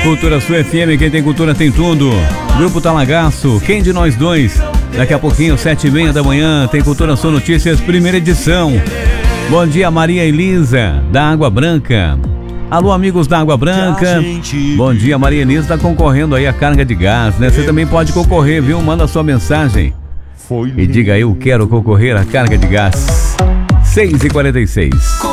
Cultura Sul FM, quem tem cultura tem tudo. Grupo Talagaço, quem de nós dois? Daqui a pouquinho, 7h30 da manhã, tem Cultura Sul Notícias, primeira edição. Bom dia, Maria Elisa, da Água Branca. Alô, amigos da Água Branca. Bom dia, Maria Elisa, está concorrendo aí a carga de gás, né? Você também pode concorrer, viu? Manda sua mensagem e diga: eu quero concorrer à carga de gás. 6h46.